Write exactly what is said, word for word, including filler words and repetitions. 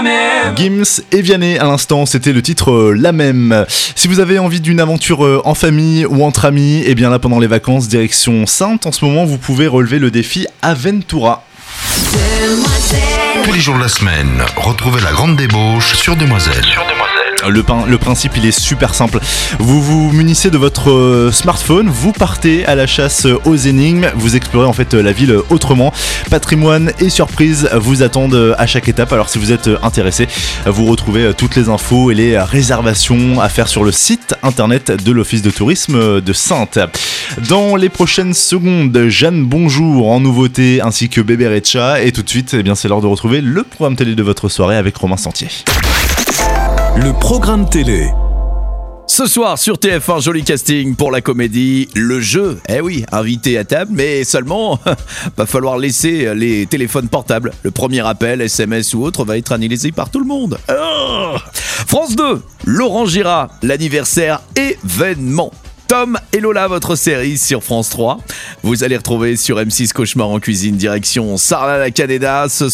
Gims et Vianney à l'instant, c'était le titre euh, La Même. Si vous avez envie d'une aventure euh, en famille ou entre amis, et bien là pendant les vacances, direction Saintes, en ce moment vous pouvez relever le défi Aventura. Tous les jours de la semaine, retrouvez la grande débauche sur Demoiselle. Sur Demoiselle. Le, le principe il est super simple. Vous vous munissez de votre euh, smartphone, vous partez à la chasse aux énigmes, vous explorez en fait la ville autrement. Patrimoine et surprises vous attendent à chaque étape. Alors si vous êtes intéressé, vous retrouvez toutes les infos et les réservations à faire sur le site internet de l'Office de tourisme de Saintes. Dans les prochaines secondes, Jeanne Bonjour en nouveauté ainsi que Bébé Recha. Et tout de suite, eh bien, c'est l'heure de retrouver le programme télé de votre soirée avec Romain Sentier. Le programme télé. Ce soir sur T F un, joli casting pour la comédie Le Jeu. Eh oui, invité à table, mais seulement va falloir laisser les téléphones portables. Le premier appel, S M S ou autre va être analysé par tout le monde. Oh France deux, Laurent Gérard, l'anniversaire événement. Tom et Lola, votre série sur France trois. Vous allez retrouver sur M six Cauchemar en cuisine, direction Sarlat-la-Canéda. Ce